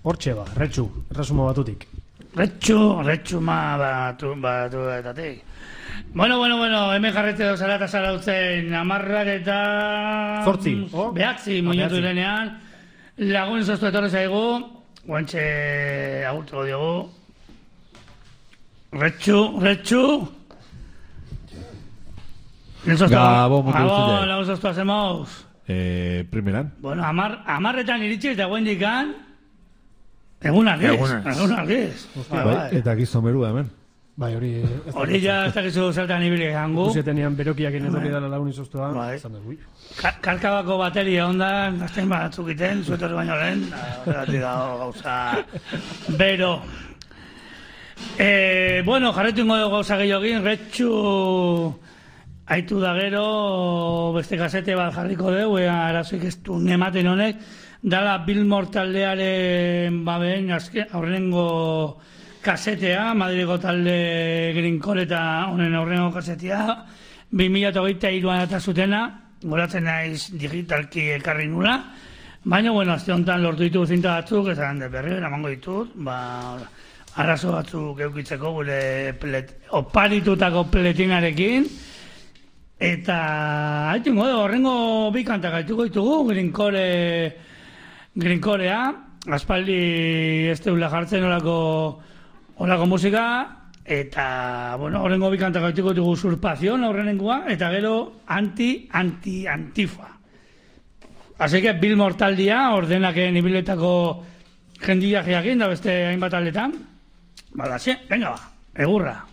Hortxe ba, retxu, erresuma batutik. Retxuma batuetatik. Bueno, hemen jarretze dozara eta zarautzen amarrak eta... Zortzi. Behatzi, muñotu irenean. Lagun zoztu etorri zaigu. Guantxe agurtuko diogu. Retxu. Gabon, mutu guztite. Lagun zoztu hacemos. Primeran. Bueno, amarretan iritsi eta guen dikan. Egun argiz. Eta gizo merua hemen. Bai, hori ja ez dakizu zertan ibili gangu. Guzetenean berokiak enetorri dara lagun izoztua. Karkabako bateria ondan, gazten batzuk iten, zuetorri baino lehen, horregatik dago gauza bero. Bueno, jarretu ingo dugu gauza gehiagin, retxu aitu da gero, beste kasete bat jarriko dugu, arazoik ez du nematen honek, dala Billmore taldearen babeen aurrenengo kasetea, Madrileko talde Greencore eta honen aurrenengo kasetea, 2023an eta zutena, goratzen naiz digitalki ekarri nula, baina, bueno, azte honetan lortu ditu zinta batzuk, esan berri eramango ditut, arazo batzuk eukitzeko gure oparitutako peletinarekin, eta haitungo, horrengo bi kantak haituko ditugu, Greencorea, aspaldi ez teula jartzen olako musika, eta, bueno, horrengo bi kantak haituko ditugu Usurpazion aurrenengoa, eta gero Antifa. Así que Billmore taldia, ordenaken ibiletako jendia jakin, da beste hainbat aldetan. Badaxe, venga ba, egurra.